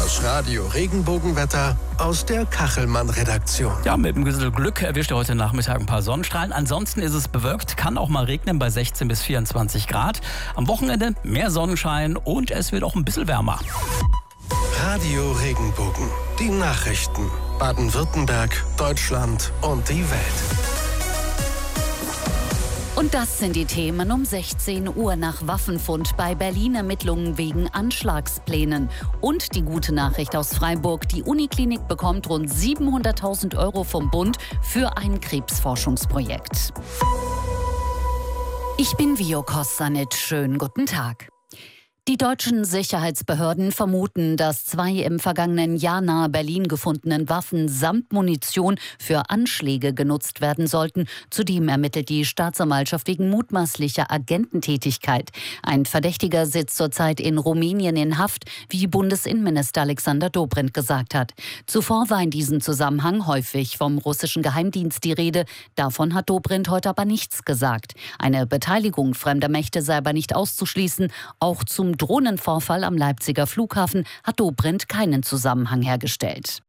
Das Radio Regenbogenwetter aus der Kachelmann-Redaktion. Ja, mit ein bisschen Glück erwischt ihr heute Nachmittag ein paar Sonnenstrahlen. Ansonsten ist es bewölkt, kann auch mal regnen bei 16 bis 24 Grad. Am Wochenende mehr Sonnenschein und es wird auch ein bisschen wärmer. Radio Regenbogen, die Nachrichten. Baden-Württemberg, Deutschland und die Welt. Und das sind die Themen um 16 Uhr nach Waffenfund bei Berlin Ermittlungen wegen Anschlagsplänen. Und die gute Nachricht aus Freiburg, die Uniklinik bekommt rund 700.000 € vom Bund für ein Krebsforschungsprojekt. Ich bin Vio Kossanit, schönen guten Tag. Die deutschen Sicherheitsbehörden vermuten, dass 2 im vergangenen Jahr nahe Berlin gefundenen Waffen samt Munition für Anschläge genutzt werden sollten. Zudem ermittelt die Staatsanwaltschaft wegen mutmaßlicher Agententätigkeit. Ein Verdächtiger sitzt zurzeit in Rumänien in Haft, wie Bundesinnenminister Alexander Dobrindt gesagt hat. Zuvor war in diesem Zusammenhang häufig vom russischen Geheimdienst die Rede. Davon hat Dobrindt heute aber nichts gesagt. Eine Beteiligung fremder Mächte sei aber nicht auszuschließen. Auch zum Drohnenvorfall am Leipziger Flughafen hat Dobrindt keinen Zusammenhang hergestellt.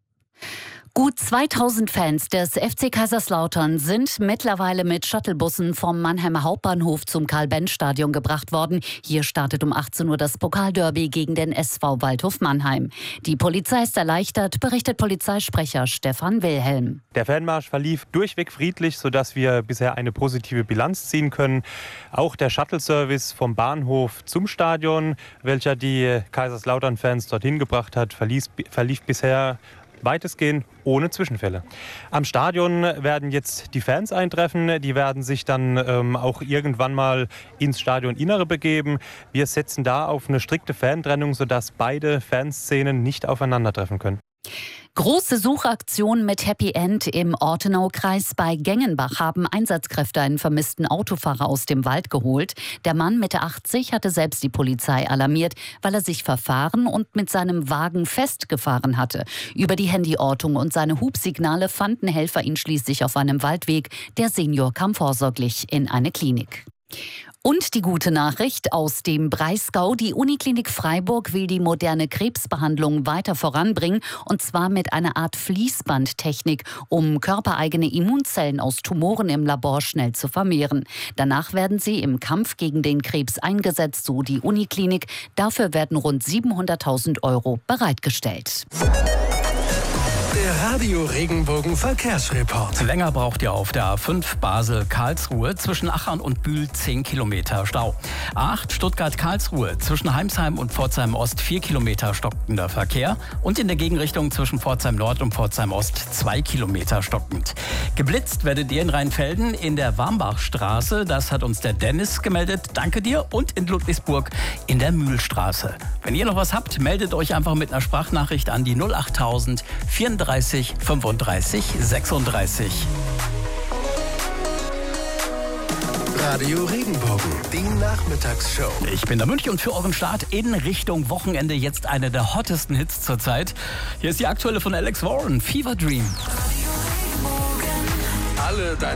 Gut 2000 Fans des FC Kaiserslautern sind mittlerweile mit Shuttlebussen vom Mannheimer Hauptbahnhof zum Karl-Benz-Stadion gebracht worden. Hier startet um 18 Uhr das Pokalderby gegen den SV Waldhof Mannheim. Die Polizei ist erleichtert, berichtet Polizeisprecher Stefan Wilhelm. Der Fanmarsch verlief durchweg friedlich, sodass wir bisher eine positive Bilanz ziehen können. Auch der Shuttle-Service vom Bahnhof zum Stadion, welcher die Kaiserslautern-Fans dorthin gebracht hat, verlief bisher weitestgehend ohne Zwischenfälle. Am Stadion werden jetzt die Fans eintreffen. Die werden sich dann auch irgendwann mal ins Stadioninnere begeben. Wir setzen da auf eine strikte Fantrennung, sodass beide Fanszenen nicht aufeinandertreffen können. Große Suchaktion mit Happy End im Ortenaukreis bei Gengenbach haben Einsatzkräfte einen vermissten Autofahrer aus dem Wald geholt. Der Mann Mitte 80 hatte selbst die Polizei alarmiert, weil er sich verfahren und mit seinem Wagen festgefahren hatte. Über die Handyortung und seine Hubsignale fanden Helfer ihn schließlich auf einem Waldweg. Der Senior kam vorsorglich in eine Klinik. Und die gute Nachricht aus dem Breisgau. Die Uniklinik Freiburg will die moderne Krebsbehandlung weiter voranbringen. Und zwar mit einer Art Fließbandtechnik, um körpereigene Immunzellen aus Tumoren im Labor schnell zu vermehren. Danach werden sie im Kampf gegen den Krebs eingesetzt, so die Uniklinik. Dafür werden rund 700.000 € bereitgestellt. Der Radio Regenbogen Verkehrsreport. Länger braucht ihr auf der A5 Basel-Karlsruhe zwischen Achern und Bühl 10 Kilometer Stau. A8 Stuttgart-Karlsruhe zwischen Heimsheim und Pforzheim-Ost 4 Kilometer stockender Verkehr und in der Gegenrichtung zwischen Pforzheim-Nord und Pforzheim-Ost 2 Kilometer stockend. Geblitzt werdet ihr in Rheinfelden in der Warmbachstraße, das hat uns der Dennis gemeldet, danke dir, und in Ludwigsburg in der Mühlstraße. Wenn ihr noch was habt, meldet euch einfach mit einer Sprachnachricht an die 08000 34 35 36. Radio Regenbogen, die Nachmittagsshow. Ich bin der Münch und für euren Start in Richtung Wochenende jetzt einer der hottesten Hits zurzeit. Hier ist die aktuelle von Alex Warren, Fever Dream. Alle deine